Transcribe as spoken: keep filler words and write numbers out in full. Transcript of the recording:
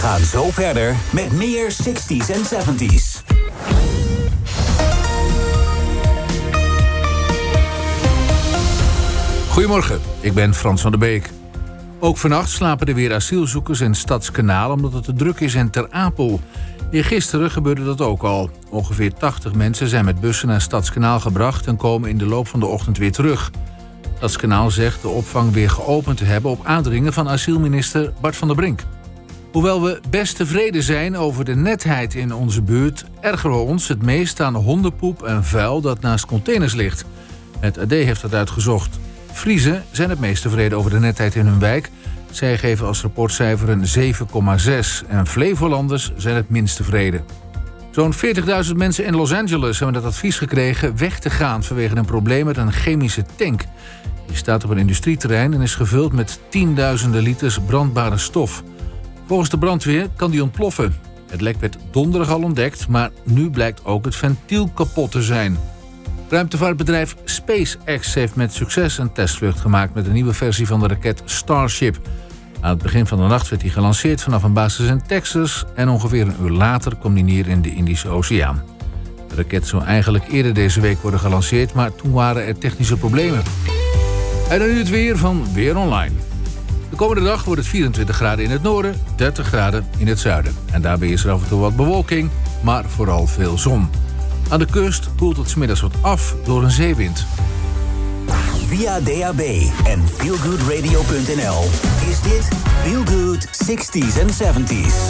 gaan zo verder met meer zestig's en zeventig's. Goedemorgen, ik ben Frans van der Beek. Ook vannacht slapen er weer asielzoekers in Stadskanaal omdat het te druk is in Ter Apel. Eergisteren gebeurde dat ook al. Ongeveer tachtig mensen zijn met bussen naar Stadskanaal gebracht en komen in de loop van de ochtend weer terug. Stadskanaal zegt de opvang weer geopend te hebben op aandringen van asielminister Bart van der Brink. Hoewel we best tevreden zijn over de netheid in onze buurt, ergeren we ons het meest aan hondenpoep en vuil dat naast containers ligt. Het A D heeft dat uitgezocht. Friezen zijn het meest tevreden over de netheid in hun wijk. Zij geven als rapportcijfer een zeven komma zes en Flevolanders zijn het minst tevreden. Zo'n veertigduizend mensen in Los Angeles hebben het advies gekregen weg te gaan vanwege een probleem met een chemische tank. Die staat op een industrieterrein en is gevuld met tienduizenden liters brandbare stof. Volgens de brandweer kan die ontploffen. Het lek werd donderdag al ontdekt, maar nu blijkt ook het ventiel kapot te zijn. Ruimtevaartbedrijf SpaceX heeft met succes een testvlucht gemaakt met een nieuwe versie van de raket Starship. Aan het begin van de nacht werd die gelanceerd vanaf een basis in Texas en ongeveer een uur later kwam die neer in de Indische Oceaan. De raket zou eigenlijk eerder deze week worden gelanceerd, maar toen waren er technische problemen. En dan nu het weer van Weer Online. De komende dag wordt het vierentwintig graden in het noorden, dertig graden in het zuiden. En daarbij is er af en toe wat bewolking, maar vooral veel zon. Aan de kust koelt het 's middags wat af door een zeewind. Via D A B en feel good radio punt n l is dit Feel Good zestig's en zeventig's.